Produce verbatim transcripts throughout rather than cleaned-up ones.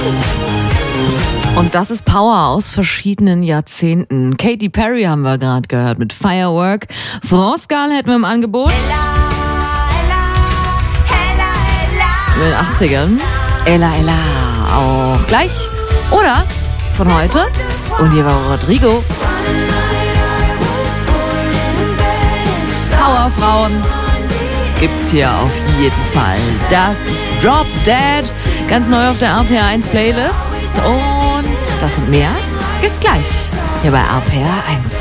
Und das ist Power aus verschiedenen Jahrzehnten. Katy Perry haben wir gerade gehört mit Firework. France Gall hätten wir im Angebot. In den achtzigern. Ella, Ella auch gleich. Oder von heute. Und hier war Rodrigo. Powerfrauen gibt's hier auf jeden Fall. Das ist Drop Dead. Ganz neu auf der R P R eins Playlist. Und das und mehr gibt's gleich hier bei R P R eins.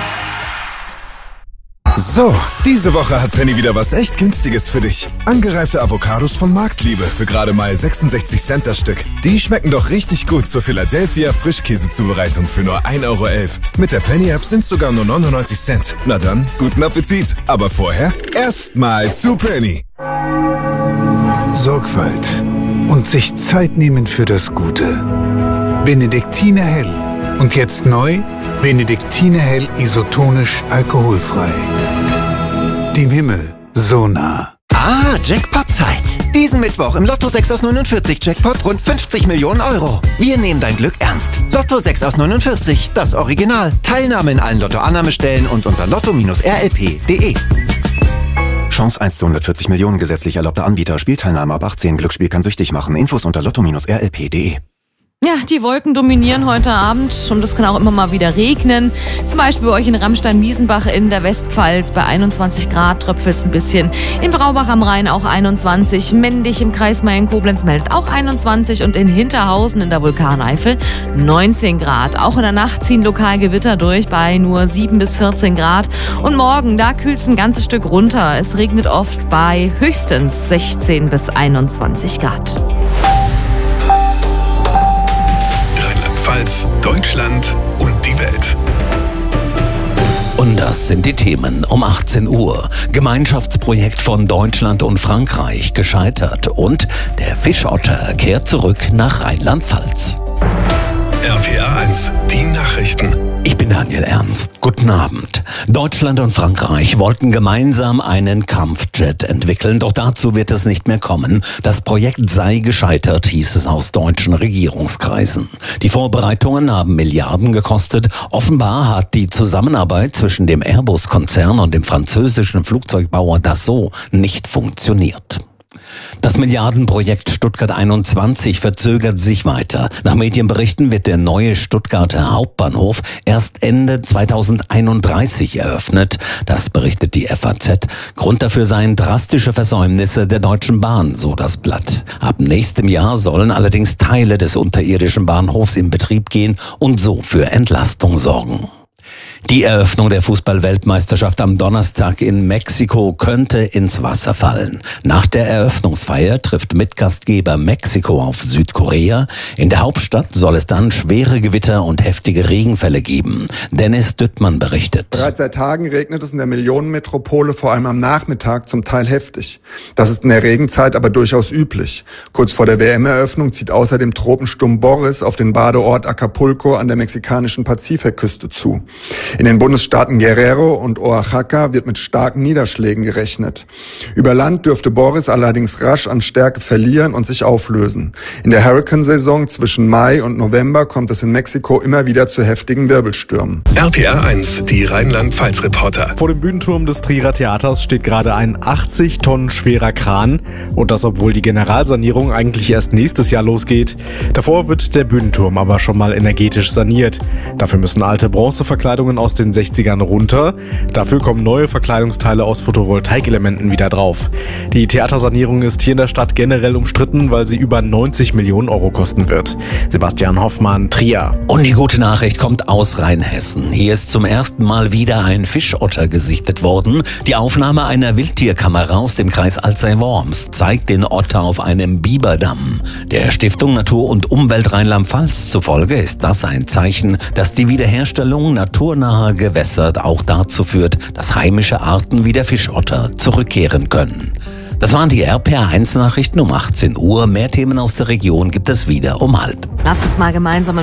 So, diese Woche hat Penny wieder was echt Günstiges für dich. Angereifte Avocados von Marktliebe für gerade mal sechsundsechzig Cent das Stück. Die schmecken doch richtig gut zur Philadelphia Frischkäsezubereitung für nur ein Euro elf. Mit der Penny-App sind sogar nur neunundneunzig Cent. Na dann, guten Appetit. Aber vorher erstmal zu Penny. Sorgfalt und sich Zeit nehmen für das Gute. Benediktiner Hell. Und jetzt neu, Benediktiner Hell isotonisch alkoholfrei. Dem Himmel so nah. Ah, Jackpot-Zeit. Diesen Mittwoch im Lotto sechs aus neunundvierzig Jackpot rund fünfzig Millionen Euro. Wir nehmen dein Glück ernst. Lotto sechs aus neunundvierzig, das Original. Teilnahme in allen Lotto-Annahmestellen und unter lotto Bindestrich r l p punkt d e. Chance eins zu hundertvierzig Millionen, gesetzlich erlaubter Anbieter. Spielteilnahme ab achtzehn. Glücksspiel kann süchtig machen. Infos unter lotto Bindestrich r l p punkt d e. Ja, die Wolken dominieren heute Abend und es kann auch immer mal wieder regnen. Zum Beispiel bei euch in Ramstein-Miesenbach in der Westpfalz bei einundzwanzig Grad tröpfelt es ein bisschen. In Braubach am Rhein auch einundzwanzig. Mendig im Kreis Mayen-Koblenz meldet auch einundzwanzig und in Hinterhausen in der Vulkaneifel neunzehn Grad. Auch in der Nacht ziehen lokal Gewitter durch bei nur sieben bis vierzehn Grad. Und morgen, da kühlt es ein ganzes Stück runter. Es regnet oft bei höchstens sechzehn bis einundzwanzig Grad. Deutschland und die Welt. Und das sind die Themen um achtzehn Uhr. Gemeinschaftsprojekt von Deutschland und Frankreich gescheitert und der Fischotter kehrt zurück nach Rheinland-Pfalz. R P R eins, die Nachrichten. Ich bin Daniel Ernst. Guten Abend. Deutschland und Frankreich wollten gemeinsam einen Kampfjet entwickeln, doch dazu wird es nicht mehr kommen. Das Projekt sei gescheitert, hieß es aus deutschen Regierungskreisen. Die Vorbereitungen haben Milliarden gekostet. Offenbar hat die Zusammenarbeit zwischen dem Airbus-Konzern und dem französischen Flugzeugbauer Dassault nicht funktioniert. Das Milliardenprojekt Stuttgart einundzwanzig verzögert sich weiter. Nach Medienberichten wird der neue Stuttgarter Hauptbahnhof erst Ende zweitausendeinunddreißig eröffnet. Das berichtet die F A Z. Grund dafür seien drastische Versäumnisse der Deutschen Bahn, so das Blatt. Ab nächstem Jahr sollen allerdings Teile des unterirdischen Bahnhofs in Betrieb gehen und so für Entlastung sorgen. Die Eröffnung der Fußball-Weltmeisterschaft am Donnerstag in Mexiko könnte ins Wasser fallen. Nach der Eröffnungsfeier trifft Mitgastgeber Mexiko auf Südkorea. In der Hauptstadt soll es dann schwere Gewitter und heftige Regenfälle geben. Dennis Düttmann berichtet. Bereits seit Tagen regnet es in der Millionenmetropole, vor allem am Nachmittag, zum Teil heftig. Das ist in der Regenzeit aber durchaus üblich. Kurz vor der W M-Eröffnung zieht außerdem Tropensturm Boris auf den Badeort Acapulco an der mexikanischen Pazifikküste zu. In den Bundesstaaten Guerrero und Oaxaca wird mit starken Niederschlägen gerechnet. Über Land dürfte Boris allerdings rasch an Stärke verlieren und sich auflösen. In der Hurrikansaison zwischen Mai und November kommt es in Mexiko immer wieder zu heftigen Wirbelstürmen. R P R eins, die Rheinland-Pfalz-Reporter. Vor dem Bühnenturm des Trierer Theaters steht gerade ein achtzig Tonnen schwerer Kran. Und das, obwohl die Generalsanierung eigentlich erst nächstes Jahr losgeht. Davor wird der Bühnenturm aber schon mal energetisch saniert. Dafür müssen alte Bronzeverkleidungen aus den sechzigern runter. Dafür kommen neue Verkleidungsteile aus Photovoltaikelementen wieder drauf. Die Theatersanierung ist hier in der Stadt generell umstritten, weil sie über neunzig Millionen Euro kosten wird. Sebastian Hoffmann, Trier. Und die gute Nachricht kommt aus Rheinhessen. Hier ist zum ersten Mal wieder ein Fischotter gesichtet worden. Die Aufnahme einer Wildtierkamera aus dem Kreis Alzey-Worms zeigt den Otter auf einem Biberdamm. Der Stiftung Natur und Umwelt Rheinland-Pfalz zufolge ist das ein Zeichen, dass die Wiederherstellung naturnaher Gewässer auch dazu führt, dass heimische Arten wie der Fischotter zurückkehren können. Das waren die R P R eins Nachrichten um achtzehn Uhr. Mehr Themen aus der Region gibt es wieder um halb. Lasst uns mal gemeinsam